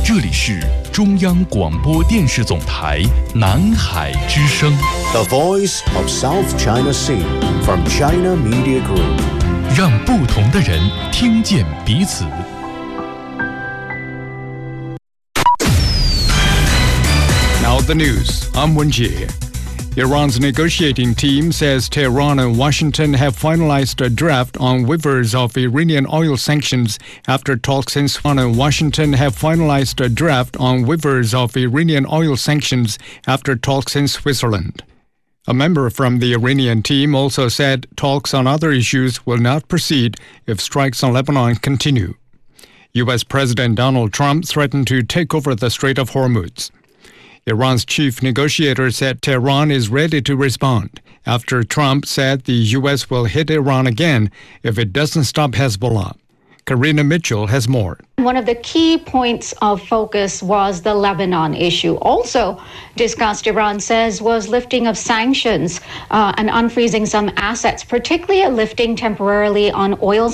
这里是中央广播电视总台南海之声 The Voice of South China Sea from China Media Group， 让不同的人听见彼此。 Now the news. I'm Wenjie. Iran's negotiating team says Tehran and Washington have finalized a draft on waivers of Iranian oil sanctions after talks in Tehran and Washington have finalized a draft on waivers of Iranian oil sanctions after talks in Switzerland. A member from the Iranian team also said talks on other issues will not proceed if strikes on Lebanon continue. U.S. President Donald Trump threatened to take over the Strait of Hormuz. Iran's chief negotiator said Tehran is ready to respond after Trump said the U.S. will hit Iran again if it doesn't stop Hezbollah. Karina Mitchell has more. One of the key points of focus was the Lebanon issue. Also discussed, Iran says, was lifting of sanctions and unfreezing some assets, particularly a lifting temporarily on oil